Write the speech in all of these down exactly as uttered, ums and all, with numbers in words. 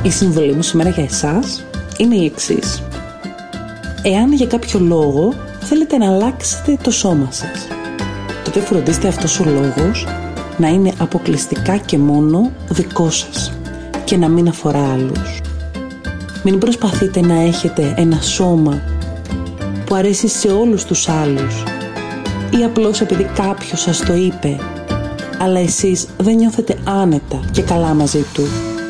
Η συμβολή μου σήμερα για εσάς είναι η εξής. Εάν για κάποιο λόγο θέλετε να αλλάξετε το σώμα σας, τότε φροντίστε αυτός ο λόγος να είναι αποκλειστικά και μόνο δικό σας και να μην αφορά άλλους. Μην προσπαθείτε να έχετε ένα σώμα που αρέσει σε όλους τους άλλους ή απλώς επειδή κάποιος σας το είπε, αλλά εσείς δεν νιώθετε άνετα και καλά μαζί του.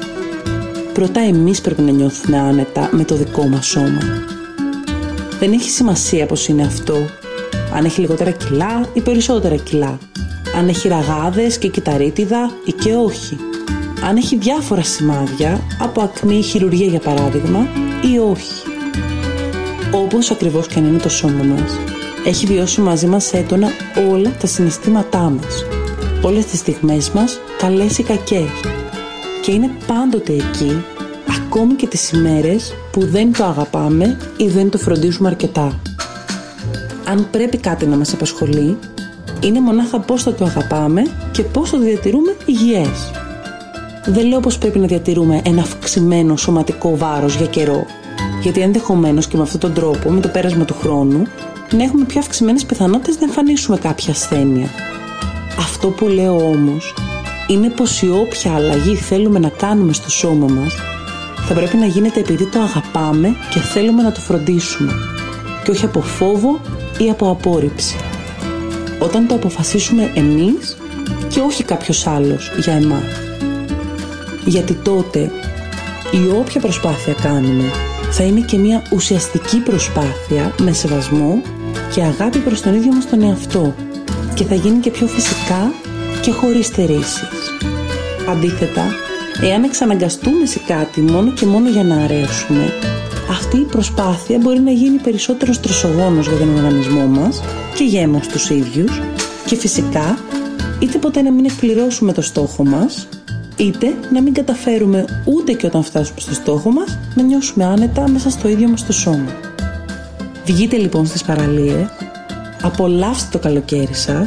Πρώτα εμείς πρέπει να νιώθουμε άνετα με το δικό μας σώμα. Δεν έχει σημασία πως είναι αυτό, αν έχει λιγότερα κιλά ή περισσότερα κιλά, αν έχει ραγάδες και κυταρίτιδα ή και όχι, αν έχει διάφορα σημάδια από ακμή ή χειρουργία για παράδειγμα ή όχι. Όπως ακριβώς και αν είναι το σώμα μας, έχει βιώσει μαζί μας έντονα όλα τα συναισθήματά μας, όλες τις στιγμές μας, καλές ή κακές, και είναι πάντοτε εκεί, ακόμη και τις ημέρες που δεν το αγαπάμε ή δεν το φροντίζουμε αρκετά. Αν πρέπει κάτι να μας απασχολεί, είναι μονάχα πώς θα το αγαπάμε και πώς θα το διατηρούμε υγιές. Δεν λέω πως πρέπει να διατηρούμε ένα αυξημένο σωματικό βάρος για καιρό, γιατί ενδεχομένως και με αυτόν τον τρόπο, με το πέρασμα του χρόνου, να έχουμε πιο αυξημένες πιθανότητες να εμφανίσουμε κάποια ασθένεια. Αυτό που λέω όμως είναι πως η όποια αλλαγή θέλουμε να κάνουμε στο σώμα μας θα πρέπει να γίνεται επειδή το αγαπάμε και θέλουμε να το φροντίσουμε, και όχι από φόβο ή από απόρριψη. Όταν το αποφασίσουμε εμείς και όχι κάποιος άλλος για εμάς. Γιατί τότε η όποια προσπάθεια κάνουμε θα είναι και μια ουσιαστική προσπάθεια με σεβασμό και αγάπη προς τον ίδιο μας τον εαυτό, και θα γίνει και πιο φυσικά και χωρίς στερήσεις. Αντίθετα, εάν εξαναγκαστούμε σε κάτι μόνο και μόνο για να αρέσουμε, αυτή η προσπάθεια μπορεί να γίνει περισσότερο στρεσογόνος για τον οργανισμό μας και για εμάς τους ίδιους, και φυσικά είτε ποτέ να μην εκπληρώσουμε το στόχο μας, είτε να μην καταφέρουμε ούτε και όταν φτάσουμε στο στόχο μας να νιώσουμε άνετα μέσα στο ίδιο μας το σώμα. Βγείτε λοιπόν στις παραλίες, απολαύστε το καλοκαίρι σας